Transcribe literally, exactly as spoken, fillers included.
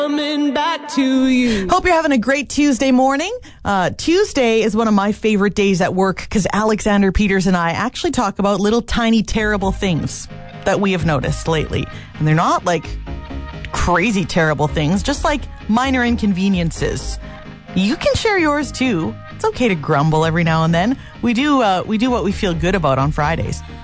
Coming back to you. Hope you're having a great Tuesday morning. Uh, Tuesday is one of my favorite days at work because Alexander Peters and I actually talk about little tiny terrible things that we have noticed lately. And they're not like crazy terrible things, just like minor inconveniences. You can share yours too. It's okay to grumble every now and then. We do uh, we do what we feel good about on Fridays.